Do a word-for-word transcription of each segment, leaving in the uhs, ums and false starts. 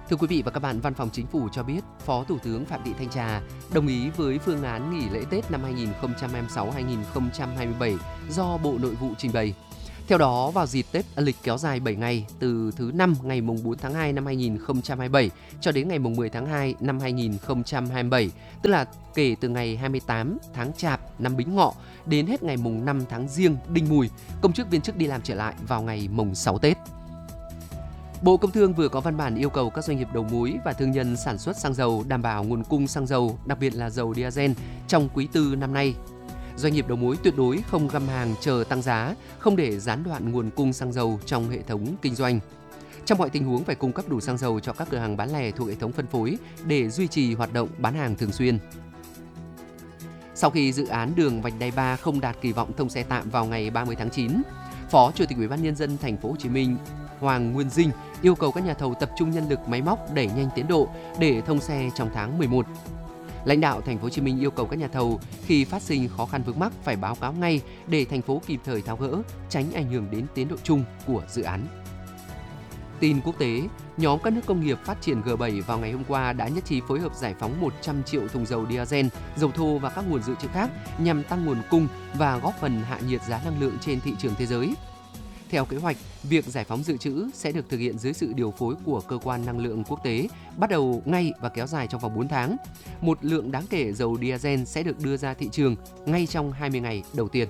Thưa quý vị và các bạn, Văn phòng Chính phủ cho biết, Phó Thủ tướng Phạm Thị Thanh Trà đồng ý với phương án nghỉ lễ Tết năm hai không hai sáu hai không hai bảy do Bộ Nội vụ trình bày. Theo đó, vào dịp Tết âm lịch kéo dài bảy ngày, từ thứ Năm ngày mùng bốn tháng hai năm hai không hai bảy cho đến ngày mùng mười tháng hai năm hai không hai bảy, tức là kể từ ngày hai mươi tám tháng Chạp năm Bính Ngọ đến hết ngày mùng năm tháng Giêng Đinh Mùi, công chức viên chức đi làm trở lại vào ngày mùng sáu Tết. Bộ Công Thương vừa có văn bản yêu cầu các doanh nghiệp đầu mối và thương nhân sản xuất xăng dầu đảm bảo nguồn cung xăng dầu, đặc biệt là dầu diesel trong quý tư năm nay. Doanh nghiệp đầu mối tuyệt đối không găm hàng chờ tăng giá, không để gián đoạn nguồn cung xăng dầu trong hệ thống kinh doanh. Trong mọi tình huống phải cung cấp đủ xăng dầu cho các cửa hàng bán lẻ thuộc hệ thống phân phối để duy trì hoạt động bán hàng thường xuyên. Sau khi dự án đường vành đai ba không đạt kỳ vọng thông xe tạm vào ngày ba mươi tháng chín, Phó Chủ tịch Ủy ban nhân dân thành phố Hồ Chí Minh Hoàng Nguyên Dinh yêu cầu các nhà thầu tập trung nhân lực máy móc đẩy nhanh tiến độ để thông xe trong tháng mười một. Lãnh đạo thành phố Hồ Chí Minh yêu cầu các nhà thầu khi phát sinh khó khăn vướng mắc phải báo cáo ngay để thành phố kịp thời tháo gỡ, tránh ảnh hưởng đến tiến độ chung của dự án. Tin quốc tế, nhóm các nước công nghiệp phát triển G bảy vào ngày hôm qua đã nhất trí phối hợp giải phóng một trăm triệu thùng dầu diesel, dầu thô và các nguồn dự trữ khác nhằm tăng nguồn cung và góp phần hạ nhiệt giá năng lượng trên thị trường thế giới. Theo kế hoạch, việc giải phóng dự trữ sẽ được thực hiện dưới sự điều phối của Cơ quan Năng lượng Quốc tế, bắt đầu ngay và kéo dài trong vòng bốn tháng. Một lượng đáng kể dầu diesel sẽ được đưa ra thị trường ngay trong hai mươi ngày đầu tiên.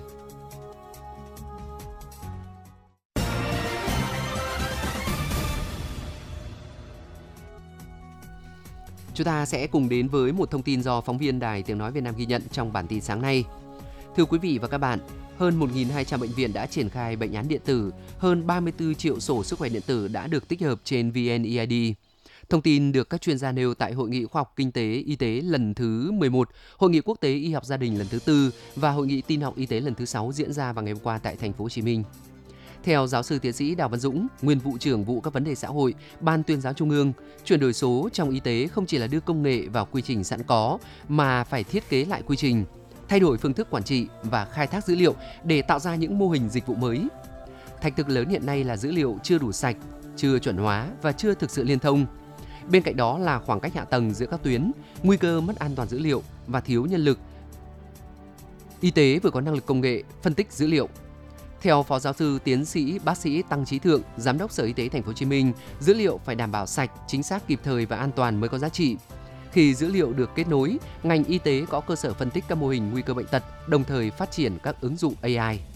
Chúng ta sẽ cùng đến với một thông tin do phóng viên Đài Tiếng Nói Việt Nam ghi nhận trong bản tin sáng nay. Thưa quý vị và các bạn, hơn một nghìn hai trăm bệnh viện đã triển khai bệnh án điện tử, hơn ba mươi tư triệu sổ sức khỏe điện tử đã được tích hợp trên vê en e i đê. Thông tin được các chuyên gia nêu tại Hội nghị Khoa học Kinh tế Y tế lần thứ mười một, Hội nghị Quốc tế Y học gia đình lần thứ tư và Hội nghị Tin học Y tế lần thứ sáu diễn ra vào ngày hôm qua tại thành phố Hồ Chí Minh. Theo giáo sư tiến sĩ Đào Văn Dũng, nguyên vụ trưởng vụ các vấn đề xã hội, Ban Tuyên giáo Trung ương, chuyển đổi số trong y tế không chỉ là đưa công nghệ vào quy trình sẵn có mà phải thiết kế lại quy trình, thay đổi phương thức quản trị và khai thác dữ liệu để tạo ra những mô hình dịch vụ mới. Thách thức lớn hiện nay là dữ liệu chưa đủ sạch, chưa chuẩn hóa và chưa thực sự liên thông. Bên cạnh đó là khoảng cách hạ tầng giữa các tuyến, nguy cơ mất an toàn dữ liệu và thiếu nhân lực. Y tế vừa có năng lực công nghệ, phân tích dữ liệu. Theo Phó Giáo sư Tiến sĩ Bác sĩ Tăng Trí Thượng, Giám đốc Sở Y tế Thành phố Hồ Chí Minh, dữ liệu phải đảm bảo sạch, chính xác, kịp thời và an toàn mới có giá trị. Khi dữ liệu được kết nối, ngành y tế có cơ sở phân tích các mô hình nguy cơ bệnh tật, đồng thời phát triển các ứng dụng a i.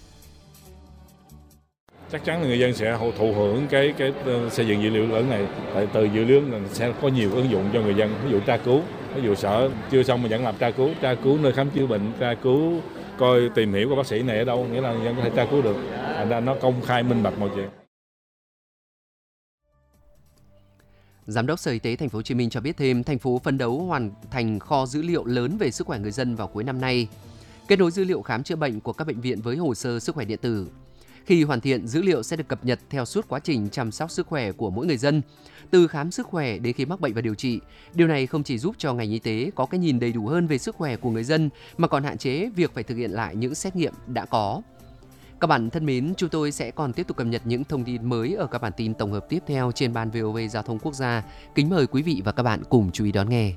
Chắc chắn là người dân sẽ thụ hưởng cái cái xây dựng dữ liệu lớn này. Tại từ dữ liệu là sẽ có nhiều ứng dụng cho người dân, ví dụ tra cứu, ví dụ sở chưa xong mà vẫn làm tra cứu, tra cứu nơi khám chữa bệnh, tra cứu coi tìm hiểu của bác sĩ này ở đâu, nghĩa là người dân có thể tra cứu được, thành ra nó công khai minh bạch mọi chuyện. Giám đốc Sở Y tế Thành phố Hồ Chí Minh cho biết thêm, thành phố phấn đấu hoàn thành kho dữ liệu lớn về sức khỏe người dân vào cuối năm nay, kết nối dữ liệu khám chữa bệnh của các bệnh viện với hồ sơ sức khỏe điện tử. Khi hoàn thiện, dữ liệu sẽ được cập nhật theo suốt quá trình chăm sóc sức khỏe của mỗi người dân, từ khám sức khỏe đến khi mắc bệnh và điều trị. Điều này không chỉ giúp cho ngành y tế có cái nhìn đầy đủ hơn về sức khỏe của người dân, mà còn hạn chế việc phải thực hiện lại những xét nghiệm đã có. Các bạn thân mến, chúng tôi sẽ còn tiếp tục cập nhật những thông tin mới ở các bản tin tổng hợp tiếp theo trên Ban vê o vê Giao thông Quốc gia. Kính mời quý vị và các bạn cùng chú ý đón nghe.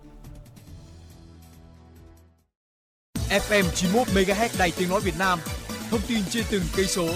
ép em chín mươi mốt mê ga héc Đài Tiếng Nói Việt Nam, thông tin trên từng cây số.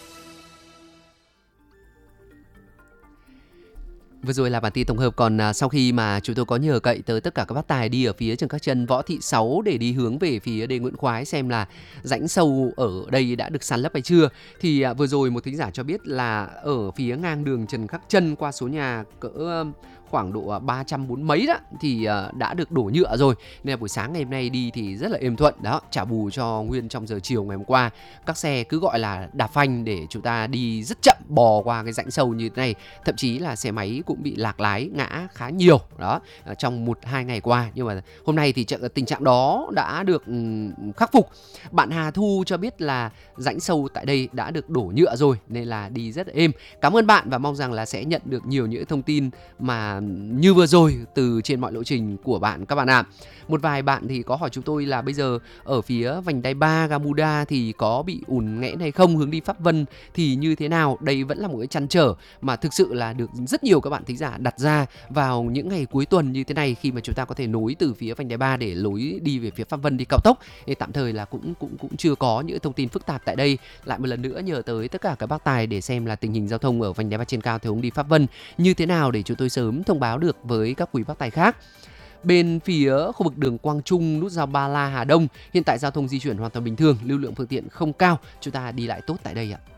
Vừa rồi là bản tin tổng hợp, còn à, sau khi mà chúng tôi có nhờ cậy tới tất cả các bác tài đi ở phía Trần Các Trân, Võ Thị Sáu để đi hướng về phía đê Nguyễn Khoái xem là rãnh sâu ở đây đã được san lấp hay chưa, thì à, vừa rồi một thính giả cho biết là ở phía ngang đường Trần Khắc Trân qua số nhà cỡ khoảng độ ba trăm bốn mấy đó thì uh, đã được đổ nhựa rồi, nên là buổi sáng ngày hôm nay đi thì rất là êm thuận đó, trả bù cho nguyên trong giờ chiều ngày hôm qua các xe cứ gọi là đạp phanh để chúng ta đi rất chậm bò qua cái rãnh sâu như thế này, thậm chí là xe máy cũng bị lạc lái ngã khá nhiều đó trong một hai ngày qua, nhưng mà hôm nay thì tình trạng đó đã được um, khắc phục. Bạn Hà Thu cho biết là rãnh sâu tại đây đã được đổ nhựa rồi nên là đi rất là êm. Cảm ơn bạn và mong rằng là sẽ nhận được nhiều những thông tin mà là như vừa rồi từ trên mọi lộ trình của bạn các bạn ạ. Một vài bạn thì có hỏi chúng tôi là bây giờ ở phía vành đai ba Gamuda thì có bị ùn nghẽn hay không, hướng đi Pháp Vân thì như thế nào. Đây vẫn là một cái trăn trở mà thực sự là được rất nhiều các bạn thính giả đặt ra vào những ngày cuối tuần như thế này, khi mà chúng ta có thể nối từ phía vành đai ba để lối đi về phía Pháp Vân đi cao tốc. Thì tạm thời là cũng cũng cũng chưa có những thông tin phức tạp tại đây. Lại một lần nữa nhờ tới tất cả các bác tài để xem là tình hình giao thông ở vành đai ba trên cao theo hướng đi Pháp Vân như thế nào để chúng tôi sớm thông báo được với các quý bác tài khác. Bên phía khu vực đường Quang Trung, nút giao Ba La Hà Đông, hiện tại giao thông di chuyển hoàn toàn bình thường, lưu lượng phương tiện không cao, chúng ta đi lại tốt tại đây ạ.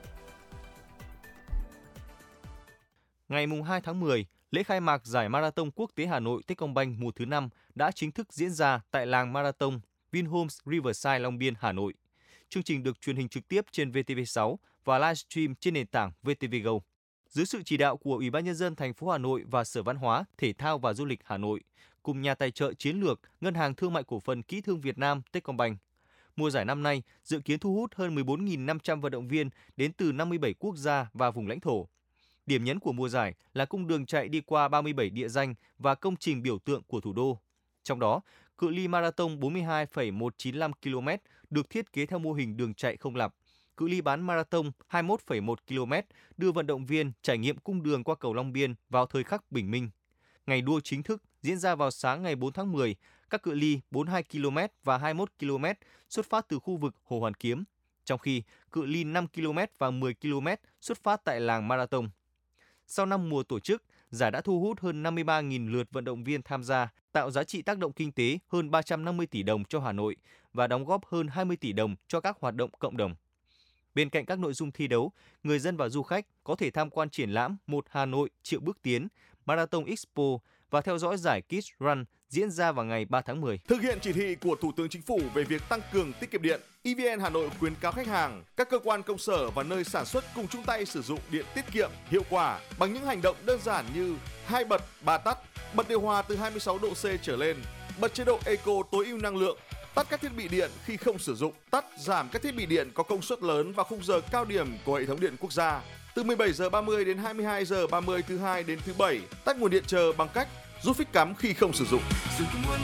Ngày hai tháng mười, lễ khai mạc giải Marathon Quốc tế Hà Nội Techcombank mùa thứ năm đã chính thức diễn ra tại làng Marathon Vinhomes Riverside Long Biên, Hà Nội. Chương trình được truyền hình trực tiếp trên vê tê vê sáu và livestream trên nền tảng vê tê vê Go. Dưới sự chỉ đạo của Ủy ban Nhân dân thành phố Hà Nội và Sở Văn hóa, Thể thao và Du lịch Hà Nội, cùng nhà tài trợ chiến lược Ngân hàng Thương mại Cổ phần Kỹ thương Việt Nam Techcombank. Mùa giải năm nay dự kiến thu hút hơn mười bốn nghìn năm trăm vận động viên đến từ năm mươi bảy quốc gia và vùng lãnh thổ. Điểm nhấn của mùa giải là cung đường chạy đi qua ba mươi bảy địa danh và công trình biểu tượng của thủ đô. Trong đó, cự ly marathon bốn mươi hai phẩy một chín lăm ki lô mét được thiết kế theo mô hình đường chạy không lặp. Cự ly bán marathon hai mươi mốt phẩy một ki lô mét đưa vận động viên trải nghiệm cung đường qua cầu Long Biên vào thời khắc bình minh. Ngày đua chính thức diễn ra vào sáng ngày bốn tháng mười, các cự ly bốn mươi hai ki lô mét và hai mươi mốt ki lô mét xuất phát từ khu vực Hồ Hoàn Kiếm, trong khi cự ly năm ki lô mét và mười ki lô mét xuất phát tại làng Marathon. Sau năm mùa tổ chức, giải đã thu hút hơn năm mươi ba nghìn lượt vận động viên tham gia, tạo giá trị tác động kinh tế hơn ba trăm năm mươi tỷ đồng cho Hà Nội và đóng góp hơn hai mươi tỷ đồng cho các hoạt động cộng đồng. Bên cạnh các nội dung thi đấu, người dân và du khách có thể tham quan triển lãm Một Hà Nội triệu bước tiến, Marathon Expo và theo dõi giải Kids Run diễn ra vào ngày ba tháng mười. Thực hiện chỉ thị của Thủ tướng Chính phủ về việc tăng cường tiết kiệm điện, e vê en Hà Nội khuyến cáo khách hàng, các cơ quan công sở và nơi sản xuất cùng chung tay sử dụng điện tiết kiệm, hiệu quả bằng những hành động đơn giản như hai bật, ba tắt, bật điều hòa từ hai mươi sáu độ C trở lên, bật chế độ Eco tối ưu năng lượng, tắt các thiết bị điện khi không sử dụng, tắt giảm các thiết bị điện có công suất lớn vào khung giờ cao điểm của hệ thống điện quốc gia. Từ mười bảy giờ ba mươi đến hai mươi hai giờ ba mươi thứ hai đến thứ bảy, tắt nguồn điện chờ bằng cách rút phích cắm khi không sử dụng.